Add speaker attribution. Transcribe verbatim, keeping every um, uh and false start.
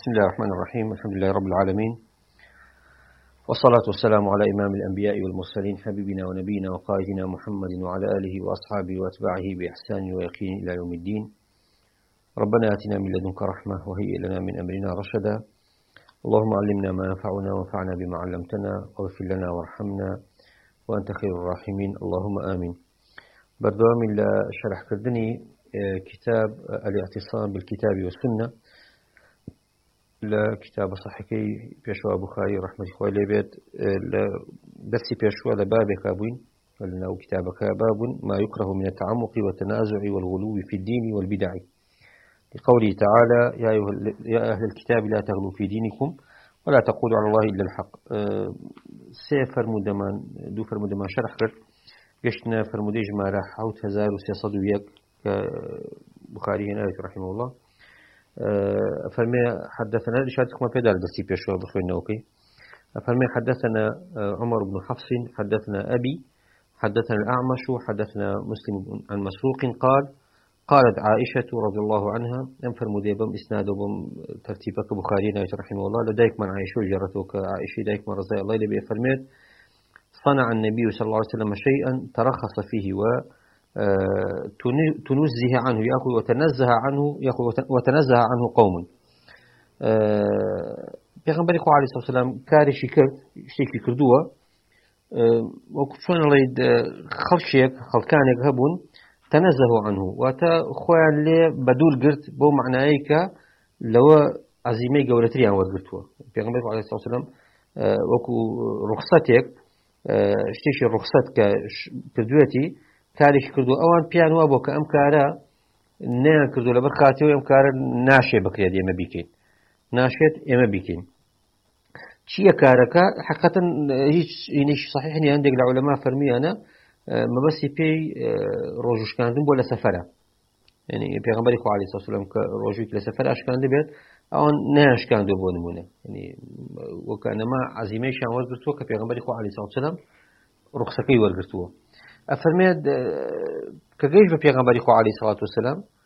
Speaker 1: بسم الله الرحمن الرحيم. الحمد لله رب العالمين، والصلاة والسلام على إمام الأنبياء والمرسلين حبيبنا ونبينا وقائدنا محمد وعلى آله وأصحابه وأتباعه بإحسان ويقين إلى يوم الدين. ربنا آتنا من لدنك رحمة وهيئ لنا من أمرنا رشدا. اللهم علمنا ما ينفعنا وانفعنا بما علمتنا واغفر لنا وارحمنا وأنت خير الراحمين، اللهم آمين. بردوام إلى شرح كردني كتاب الاعتصام بالكتاب والسنة لكتاب صحيحي بيشوا بخاري رحمة الله عليه بيت بس بيشوا لبابك أبوين لأنه كتابك باب ما يكره من التعمق والتنازع والغلو في الدين والبدع، لقوله تعالى يا أهل الكتاب لا تغلوا في دينكم ولا تقولوا على الله إلا الحق. سيفر مدمان دو فرمودمان شرح كرد قشنا فرموديج ما راح حوت هزار وسيصد وياك بخاري هنا رحمه الله. فرمي حدثنا لشهادتكم بدال بس بيشوا بخوينا أوكي. فرمي حدثنا عمر بن حفص حدثنا أبي حدثنا الأعمش حدثنا مسلم عن مسروق قال قالت عائشة رضي الله عنها أنفر مديبم إسناد بم ترتيبك بخارينا رحمه الله لديك من عائشة جرتك عائشة دايك من رضي الله لبي فرميت صنع النبي صلى الله عليه وسلم شيئا ترخص فيه و تنزه عنه يأخذ وتنزه عنه يأخذ وتنزه عنه قوم. پیغمبر خو عليه الصلاة والسلام كاري شكر شتي كردوه وكفون الله خلشيك خلكانك هبون تنزهوا عنه وتا خوان لي بدول قرت بو معنايك لو عزيمي قولتري عن ورقرتوه. پیغمبر خو عليه الصلاة والسلام وكو رخصتك شتيش الرخصتك كردوتي کارێکی کردو ئەوان پیان وا بۆ کە ئەم کارە نیان کردو لەبەر خاتیەوە ئەم کارە ناشێ بکرێت ئێمە بیکەین ناشێت ئێمە بیکەین. چییە کارەکە؟ حەقیقەتەن هیچ ئینیش صحیح نییە. هەندێک لە عولەما فەرمیانە مەبەستی پێی ڕۆژوشکاندن بۆ لە سەفەرە، یعنی پێغەمبەری خوا عەلەیهی سەلاتو وسەلام کە ڕۆژوویەک لە سەفەر ئاشکاندە بێت ئەوان نایشکاندووە بۆ نمونە، یعنی وەکو ئەنەما عەزیمەیشیان وەرگرتووە کە پێغەمبەری خوا عەلەیهی سەلاتو وسەلام ڕوخسەکەی وەرگرتووە. أفرميت كجيش ببيغمبري خو عليه الصلاة والسلام